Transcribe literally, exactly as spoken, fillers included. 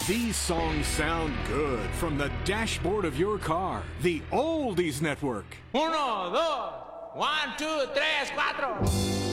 These songs sound good from the dashboard of your car. The Oldies Network. Uno, dos, one, two, tres, cuatro.